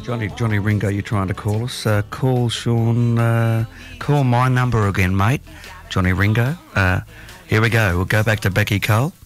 Johnny Ringo, you're trying to call us. Call Sean, call my number again, mate. Johnny Ringo. Here we go. We'll go back to Becky Cole.